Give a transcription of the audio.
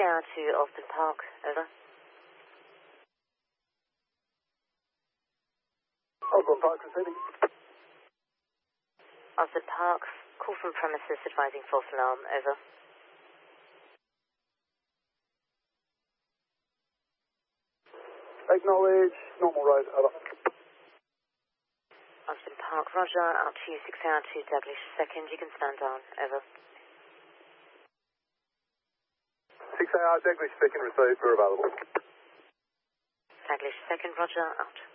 6AR to Austin Park, over. Osborne Park receiving. Austin Park, call from premises advising false alarm, over. Acknowledge, normal road, over. Austin Park, roger, out to 6AR to Douglas 2nd, you can stand down, over. 6AR, Douglas 2nd received, we're available. Douglas 2nd, roger, out.